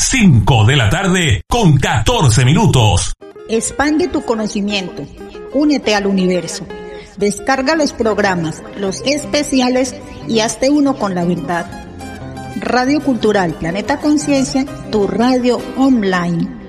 5 de la tarde con 14 minutos. Expande tu conocimiento. Únete al universo. Descarga los programas, los especiales y hazte uno con la verdad. Radio Cultural Planeta Conciencia, tu radio online.